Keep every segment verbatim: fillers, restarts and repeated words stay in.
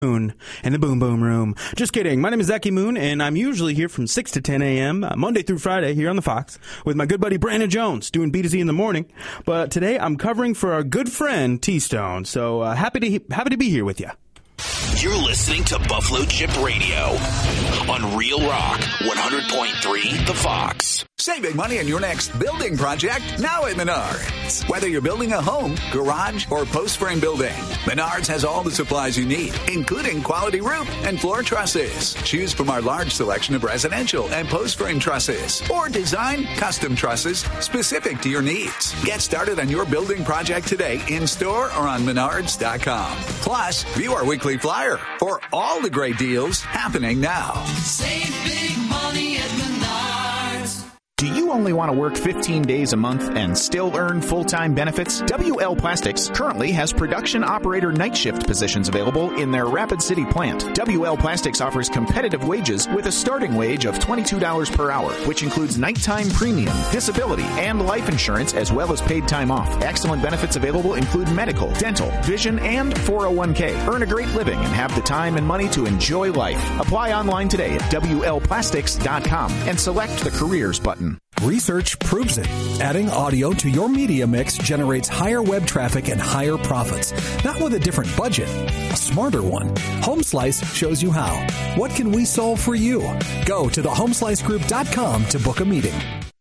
Moon in the Boom Boom Room. Just kidding. My name is Zachy Moon, and I'm usually here from six to ten a.m., uh, Monday through Friday, here on the Fox, with my good buddy Brandon Jones, doing B to Z in the morning. But today, I'm covering for our good friend, T-Stone. So, uh, happy to he- happy to be here with you. You're listening to Buffalo Chip Radio on Real Rock one hundred point three The Fox. Saving money on your next building project now at Menards. Whether you're building a home, garage, or post-frame building, Menards has all the supplies you need, including quality roof and floor trusses. Choose from our large selection of residential and post-frame trusses, or design custom trusses specific to your needs. Get started on your building project today in-store or on Menards dot com. Plus, view our weekly flyer for all the great deals happening now. Save big money at Menards. Do you only want to work fifteen days a month and still earn full-time benefits? W L Plastics currently has production operator night shift positions available in their Rapid City plant. W L Plastics offers competitive wages with a starting wage of twenty-two dollars per hour, which includes nighttime premium, disability, and life insurance, as well as paid time off. Excellent benefits available include medical, dental, vision, and four oh one k. Earn a great living and have the time and money to enjoy life. Apply online today at W L plastics dot com and select the careers button. Research proves it. Adding audio to your media mix generates higher web traffic and higher profits. Not with a different budget, a smarter one. HomeSlice shows you how. What can we solve for you? Go to the home slice group dot com to book a meeting.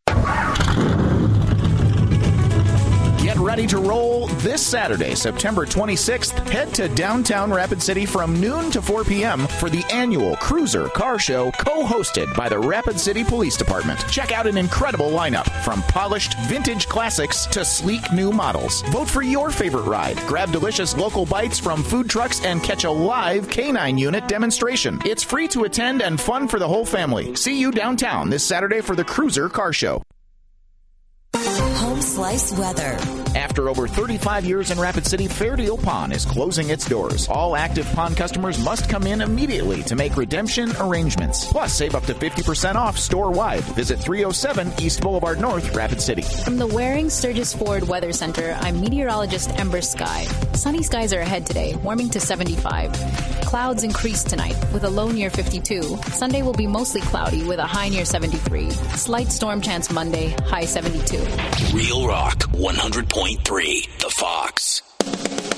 Get ready to roll this Saturday, September twenty-sixth. Head to downtown Rapid City from noon to four p.m. for the annual Cruiser Car Show, co-hosted by the Rapid City Police Department. Check out an incredible lineup, from polished vintage classics to sleek new models. Vote for your favorite ride. Grab delicious local bites from food trucks and catch a live canine unit demonstration. It's free to attend and fun for the whole family. See you downtown this Saturday for the Cruiser Car Show. Home Slice weather. After over thirty-five years in Rapid City, Fair Deal Pawn is closing its doors. All active pawn customers must come in immediately to make redemption arrangements. Plus, save up to fifty percent off store-wide. Visit three oh seven East Boulevard North, Rapid City. From the Waring Sturgis Ford Weather Center, I'm meteorologist Ember Sky. Sunny skies are ahead today, warming to seventy-five. Clouds increase tonight with a low near fifty-two. Sunday will be mostly cloudy with a high near seventy-three. Slight storm chance Monday, high seventy-two. Real Rock one hundred point three The Fox.